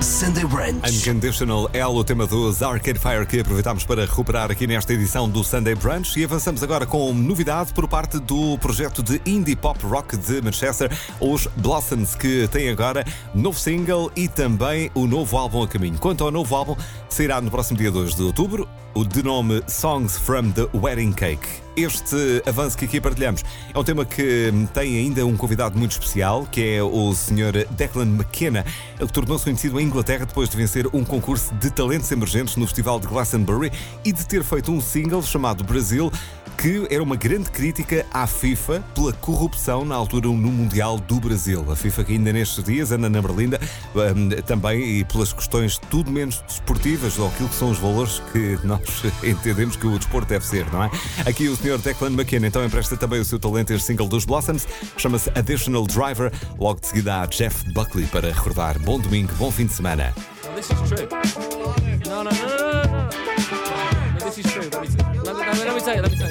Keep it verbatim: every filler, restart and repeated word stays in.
Sunday Brunch. Unconditional é o tema dos Arcade Fire que aproveitámos para recuperar aqui nesta edição do Sunday Brunch e avançamos agora com novidade por parte do projeto de indie pop rock de Manchester, os Blossoms, que têm agora novo single e também o novo álbum a caminho. Quanto ao novo álbum, sairá no próximo dia dois de outubro, o de nome Songs from the Wedding Cake. Este avanço que aqui partilhamos é um tema que tem ainda um convidado muito especial, que é o senhor Declan McKenna. Ele tornou-se conhecido em Inglaterra depois de vencer um concurso de talentos emergentes no Festival de Glastonbury e de ter feito um single chamado Brasil, que era uma grande crítica à FIFA pela corrupção na altura no Mundial do Brasil. A FIFA que ainda nestes dias anda na berlinda um, também e pelas questões tudo menos desportivas, ou aquilo que são os valores que nós entendemos que o desporto deve ser, não é? Aqui o senhor Declan McKenna então empresta também o seu talento a este single dos Blossoms, chama-se Additional Driver. Logo de seguida há Jeff Buckley para recordar. Bom domingo, bom fim de semana. No, this is true. No, no, no, no, no, no. No, this is true. Let me, let me, let me tell you, let me tell you.